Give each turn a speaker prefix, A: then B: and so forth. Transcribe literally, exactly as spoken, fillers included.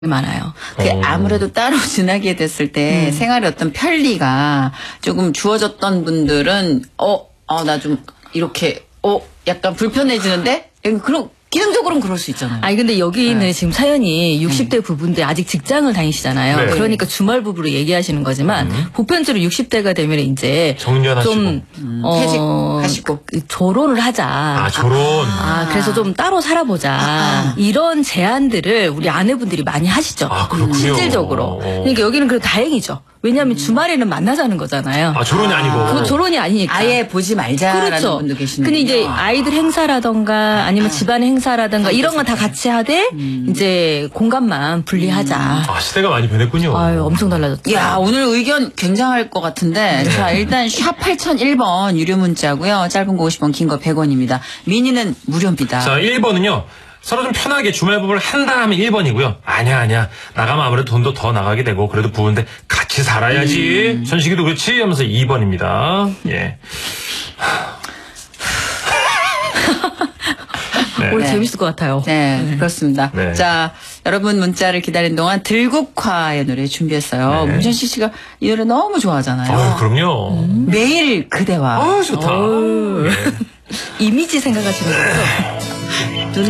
A: 많아요. 그게
B: 어.
A: 아무래도 따로 지나게 됐을 때
C: 음.
A: 생활의 어떤 편리가 조금 주어졌던 분들은 어, 어, 나 좀 이렇게 어, 약간 불편해지는데 그런 기능적으로는 그럴 수 있잖아요.
C: 아니 근데 여기는
A: 네.
C: 지금 사연이 육십 대 부부인데 아직 직장을 다니시잖아요.
B: 네.
C: 그러니까 주말 부부로 얘기하시는 거지만
B: 음.
C: 보편적으로 육십 대가 되면 이제
B: 정년하시고.
C: 좀
A: 음,
C: 어,
A: 퇴직하시고.
C: 그 결혼을 하자.
B: 아, 결혼.
C: 아, 그래서 좀 따로 살아보자.
A: 아.
C: 이런 제안들을 우리 아내분들이 많이 하시죠.
B: 아, 그렇군요.
C: 실질적으로.
B: 어.
C: 그러니까 여기는 그래도 다행이죠. 왜냐하면 주말에는 만나자는 거잖아요.
B: 아, 결혼이 아니고.
C: 그건 결혼이 아니니까.
A: 아예 보지 말자라는
C: 그렇죠.
A: 분도 계시네요.
C: 근데 이제 아이들 행사라던가 아니면 집안의 행사라던가 이런 건 다 같이 하되 이제 공간만 분리하자.
B: 아, 시대가 많이 변했군요.
C: 아유, 엄청 달라졌죠.
A: 야, 오늘 의견 굉장할 것 같은데. 자, 일단 샵 팔공공일 번 유료 문자고요. 짧은 거 오십 원, 긴 거 백 원입니다. 미니는 무료입니다.
B: 자, 일 번은요. 서로 좀 편하게 주말 부부를 한다 하면 일 번이고요. 아니야, 아니야. 나가면 아무래도 돈도 더 나가게 되고, 그래도 부부인데 같이 살아야지. 전식이도 그렇지? 하면서 이 번입니다. 예. 네.
C: 오늘
A: 네.
C: 재밌을 것 같아요.
A: 네, 그렇습니다.
B: 네.
A: 자, 여러분 문자를 기다리는 동안 들국화의 노래 준비했어요.
B: 네.
A: 문천식 씨가 이 노래 너무 좋아하잖아요.
B: 아유, 그럼요.
A: 매일 그대와.
B: 아, 좋다.
C: 어우.
B: 예.
C: 이미지 생각하시는 거죠?